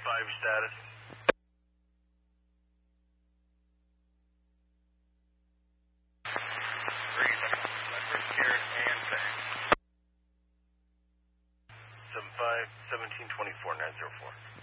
status. First Carrot and Fang. 75 1724 904.